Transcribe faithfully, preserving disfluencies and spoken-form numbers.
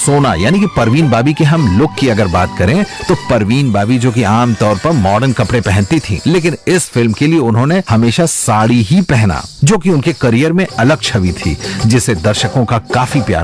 सोना यानी कि परवीन बाबी के हम लुक की अगर बात करें तो परवीन बाबी जो कि आम तौर पर मॉडर्न कपड़े पहनती थी, लेकिन इस फिल्म के लिए उन्होंने हमेशा साड़ी ही पहना, जो कि उनके करियर में अलग छवि थी जिसे दर्शकों का काफी प्यार